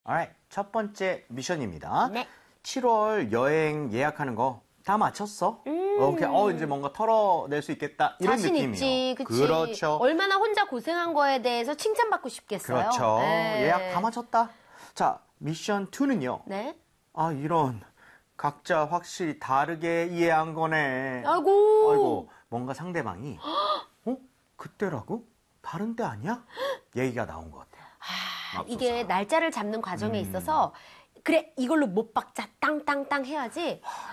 Alright, 첫 번째 미션입니다. 네. 7월 여행 예약하는 거 다 마쳤어? 오케이, 이제 뭔가 털어낼 수 있겠다. 이런 자신 느낌이요. 있지, 그치. 그렇죠. 얼마나 혼자 고생한 거에 대해서 칭찬받고 싶겠어요. 그렇죠. 네. 예약 다 마쳤다. 자, 미션 2는요. 네. 아, 이런. 각자 확실히 다르게 이해한 거네. 아이고. 뭔가 상대방이 그때라고? 다른 때 아니야? 얘기가 나온 것 같아요. 이게 날짜를 잡는 과정에 있어서 그래, 이걸로 못 박자 땅땅땅 해야지